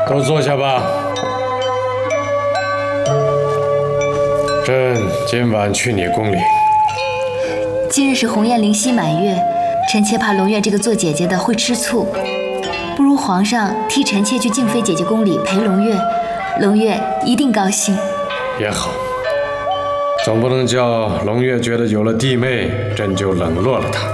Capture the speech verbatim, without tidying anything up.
都坐下吧。朕今晚去你宫里。 今日是鸿雁灵犀满月，臣妾怕龙月这个做姐姐的会吃醋，不如皇上替臣妾去静妃姐姐宫里陪龙月，龙月一定高兴。 也好，总不能叫龙月觉得有了弟妹，朕就冷落了她。